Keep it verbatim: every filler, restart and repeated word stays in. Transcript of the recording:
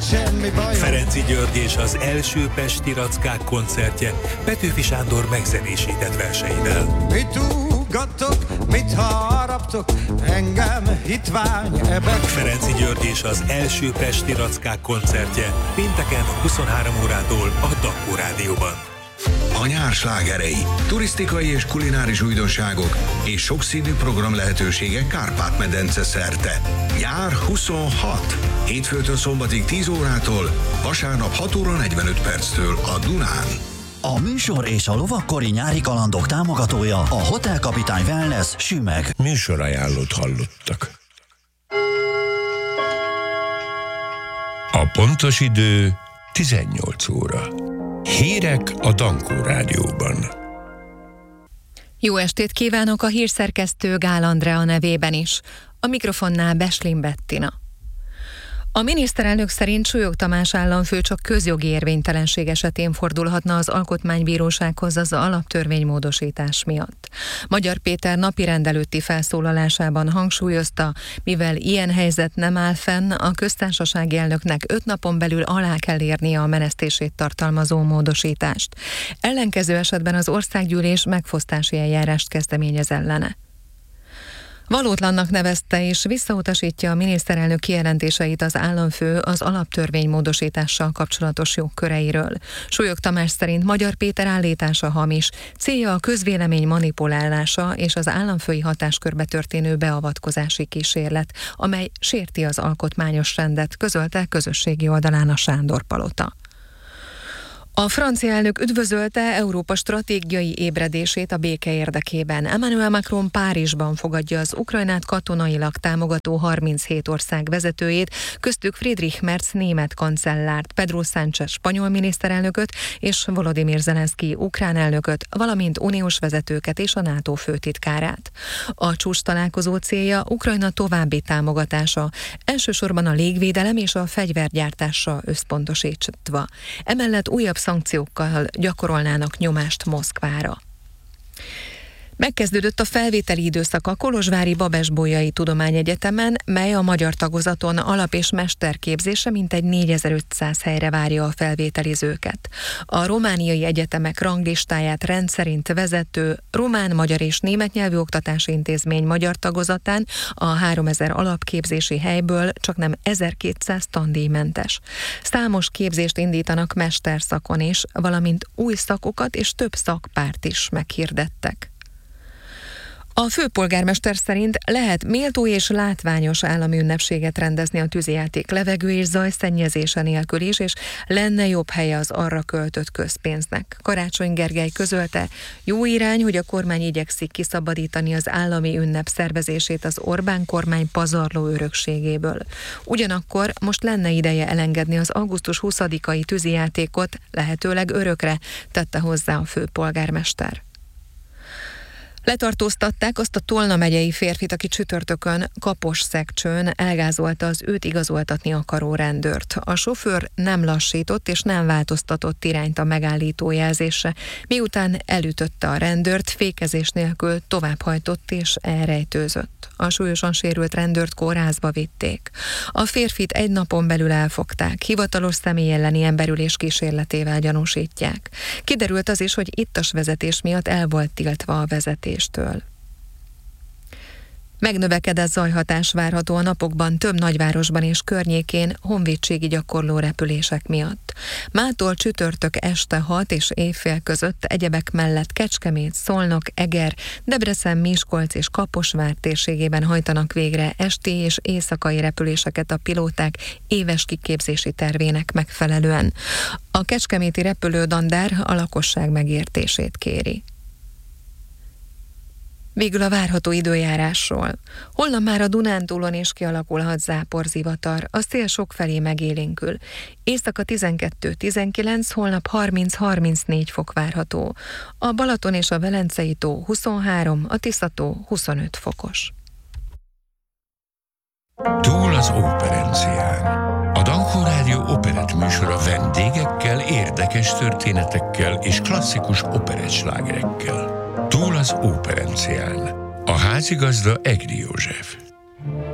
semmi baj. Ferenczy György és az első Pesti Rackák koncertje Petőfi Sándor megzenésített verseivel. Mit ugattok, mit haraptok, engem hitvány ebben. Ferenczy György és az első Pesti Rackák koncertje pénteken huszonhárom órától a Dakkó Rádióban. A nyár slágerei, turisztikai és kulináris újdonságok és sokszínű program lehetőségek Kárpát-medence szerte. Nyár huszonhat. Hétfőtől szombatig tíz órától, vasárnap hat óra negyvenöt perctől a Dunán. A műsor és a lovakkori nyári kalandok támogatója a Hotel Kapitány Wellness Sümeg. Műsorajánlót hallottak. A pontos idő tizennyolc óra. Hírek a Dankó Rádióban. Jó estét kívánok a hírszerkesztő Gál Andrea nevében is. A mikrofonnál Beslin Bettina. A miniszterelnök szerint Súlyog Tamás államfő csak közjogi érvénytelenség esetén fordulhatna az Alkotmánybírósághoz az alaptörvénymódosítás miatt. Magyar Péter napirend előtti felszólalásában hangsúlyozta, mivel ilyen helyzet nem áll fenn, a köztársasági elnöknek öt napon belül alá kell érnie a menesztését tartalmazó módosítást. Ellenkező esetben az országgyűlés megfosztási eljárást kezdeményez ellene. Valótlannak nevezte és visszautasítja a miniszterelnök kijelentéseit az államfő az alaptörvénymódosítással kapcsolatos jogköreiről. Súlyog Tamás szerint Magyar Péter állítása hamis, célja a közvélemény manipulálása és az államfői hatáskörbe történő beavatkozási kísérlet, amely sérti az alkotmányos rendet, közölte közösségi oldalán a Sándor Palota. A francia elnök üdvözölte Európa stratégiai ébredését a béke érdekében. Emmanuel Macron Párizsban fogadja az Ukrajnát katonailag támogató harminchét ország vezetőjét, köztük Friedrich Merz német kancellárt, Pedro Sánchez spanyol miniszterelnököt és Volodymyr Zelenszky ukrán elnököt, valamint uniós vezetőket és a NATO főtitkárát. A csúcs találkozó célja Ukrajna további támogatása, elsősorban a légvédelem és a fegyvergyártásra összpontosítva. Emellett újabb szankciókkal gyakorolnának nyomást Moszkvára. Megkezdődött a felvételi időszak a Kolozsvári Babes-Bolyai Tudományegyetemen, mely a magyar tagozaton alap- és mesterképzése mintegy négyezer-ötszáz helyre várja a felvételizőket. A romániai egyetemek ranglistáját rendszerint vezető román, magyar és német nyelvű oktatási intézmény magyar tagozatán a háromezer alapképzési helyből csaknem ezerkétszáz tandíjmentes. Számos képzést indítanak mesterszakon is, valamint új szakokat és több szakpárt is meghirdettek. A főpolgármester szerint lehet méltó és látványos állami ünnepséget rendezni a tűzijáték levegő és zajszennyezése nélkül is, és lenne jobb helye az arra költött közpénznek. Karácsony Gergely közölte, jó irány, hogy a kormány igyekszik kiszabadítani az állami ünnep szervezését az Orbán kormány pazarló örökségéből. Ugyanakkor most lenne ideje elengedni az augusztus huszadikai tűzijátékot, lehetőleg örökre, tette hozzá a főpolgármester. Letartóztatták azt a Tolna megyei férfit, aki csütörtökön Kaposszegcsőn elgázolta az őt igazoltatni akaró rendőrt. A sofőr nem lassított és nem változtatott irányt a megállító jelzésre, miután elütötte a rendőrt, fékezés nélkül továbbhajtott és elrejtőzött. A súlyosan sérült rendőrt kórházba vitték. A férfit egy napon belül elfogták, hivatalos személy elleni emberülés kísérletével gyanúsítják. Kiderült az is, hogy ittas vezetés miatt el volt tiltva a vezetéstől. Megnövekedett zajhatás várható a napokban több nagyvárosban és környékén honvédségi gyakorló repülések miatt. Mától csütörtök este hat és éjfél között egyebek mellett Kecskemét, Szolnok, Eger, Debrecen, Miskolc és Kaposvár térségében hajtanak végre esti és éjszakai repüléseket a pilóták éves kiképzési tervének megfelelően. A kecskeméti repülődandár a lakosság megértését kéri. Végül a várható időjárásról. Holnap már a Dunántúlon is kialakulhat záporzivatar, a szél sokfelé megélénkül. Éjszaka tizenkettő-tizenkilenc, holnap harminc-harmincnégy fok várható. A Balaton és a Velencei tó huszonhárom, a Tisza-tó huszonöt fokos. Túl az operencián. A Dankó Rádió operett műsora vendégekkel, érdekes történetekkel és klasszikus operettslágerekkel. Túl az operencián. A házigazda Egri József.